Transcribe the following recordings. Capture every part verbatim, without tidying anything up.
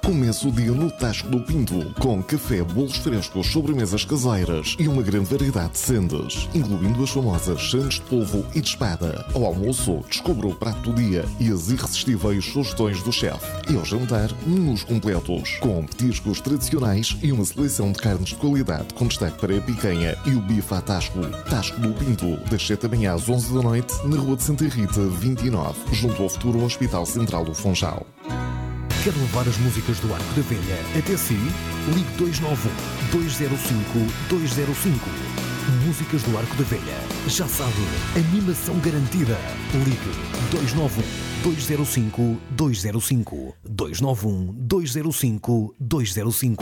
Começa o dia no Tasco do Pinto, com café, bolos frescos, sobremesas caseiras e uma grande variedade de sendas, incluindo as famosas sandes de polvo e de espada. Ao almoço, descubra o prato do dia e as irresistíveis sugestões do chefe. E ao jantar, menus completos, com petiscos tradicionais e uma seleção de carnes de qualidade, com destaque para a picanha e o bife à Tasco. Tasco do Pinto, das sete da manhã às onze da noite, na Rua de Santa Rita, vinte e nove, junto ao futuro Hospital Central do Funchal. Quer levar as músicas do Arco da Velha até si? Ligue dois nove um, dois zero cinco, dois zero cinco. Músicas do Arco da Velha. Já sabe, animação garantida. Ligue dois nove um, dois zero cinco, dois zero cinco. dois nove um, dois zero cinco, dois zero cinco.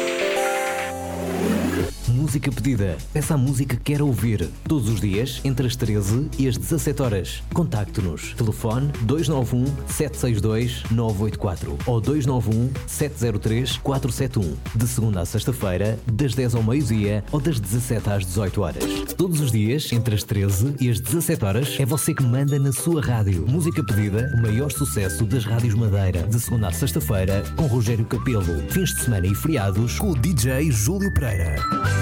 Música pedida. Peça a música que quer ouvir. Todos os dias, entre as treze e as dezassete horas. Contacte-nos. Telefone dois nove um, sete seis dois, nove oito quatro ou dois nove um, sete zero três, quatro sete um. De segunda a sexta-feira, das dez ao meio-dia ou das dezassete às dezoito horas. Todos os dias, entre as treze e as dezassete horas, é você que manda na sua rádio. Música pedida, o maior sucesso das rádios Madeira. De segunda a sexta-feira, com Rogério Capelo. Fins de semana e feriados, com o D J Júlio Pereira.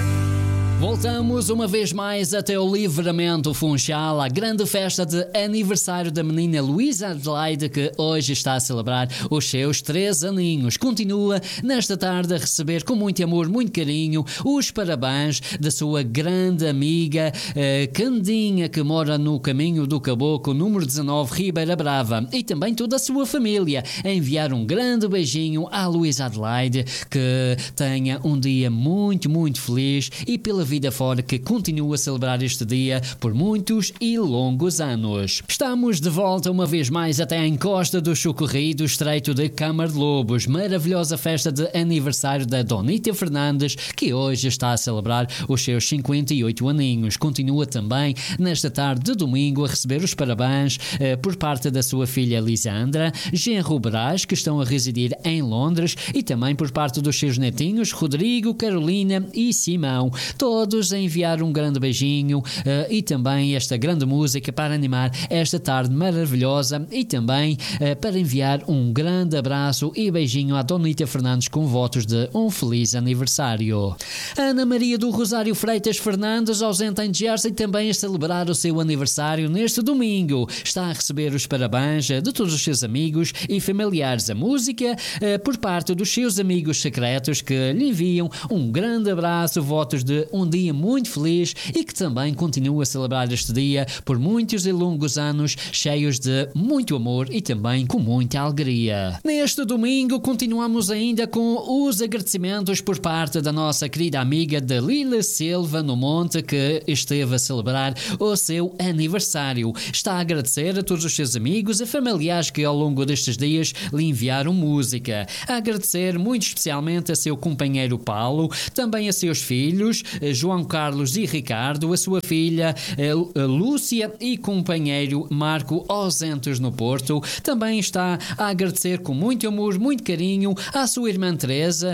Voltamos uma vez mais até o Livramento Funchal, a grande festa de aniversário da menina Luísa Adelaide, que hoje está a celebrar os seus três aninhos. Continua nesta tarde a receber com muito amor, muito carinho, os parabéns da sua grande amiga eh, Candinha, que mora no Caminho do Caboclo, número dezanove, Ribeira Brava, e também toda a sua família. A enviar um grande beijinho à Luísa Adelaide, que tenha um dia muito, muito feliz e pela vida fora, que continua a celebrar este dia por muitos e longos anos. Estamos de volta uma vez mais até a encosta do Chocorri do Estreito de Câmara de Lobos. Maravilhosa festa de aniversário da Donita Fernandes, que hoje está a celebrar os seus cinquenta e oito aninhos. Continua também nesta tarde de domingo a receber os parabéns eh, por parte da sua filha Lisandra, genro Brás, que estão a residir em Londres, e também por parte dos seus netinhos Rodrigo, Carolina e Simão. Todos a enviar um grande beijinho uh, e também esta grande música para animar esta tarde maravilhosa, e também uh, para enviar um grande abraço e beijinho à Donita Fernandes com votos de um feliz aniversário. Ana Maria do Rosário Freitas Fernandes, ausente em Jersey, também a celebrar o seu aniversário neste domingo. Está a receber os parabéns uh, de todos os seus amigos e familiares. A música uh, por parte dos seus amigos secretos, que lhe enviam um grande abraço, votos de um dia muito feliz, e que também continua a celebrar este dia por muitos e longos anos, cheios de muito amor e também com muita alegria. Neste domingo continuamos ainda com os agradecimentos por parte da nossa querida amiga Dalila Silva no Monte, que esteve a celebrar o seu aniversário. Está a agradecer a todos os seus amigos e familiares que ao longo destes dias lhe enviaram música. A agradecer muito especialmente a seu companheiro Paulo, também a seus filhos João Carlos e Ricardo, a sua filha a Lúcia e companheiro Marco, ausentes no Porto. Também está a agradecer com muito amor, muito carinho à sua irmã Teresa,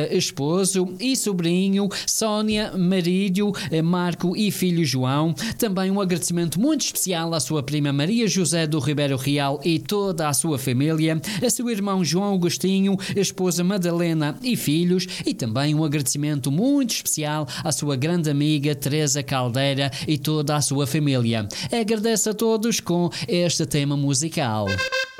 esposo e sobrinho Sónia, marido Marco e filho João. Também um agradecimento muito especial à sua prima Maria José do Ribeiro Real e toda a sua família, a seu irmão João Agostinho, esposa Madalena e filhos, e também um agradecimento muito especial à sua grande amiga Teresa Caldeira e toda a sua família. Agradeço a todos com este tema musical.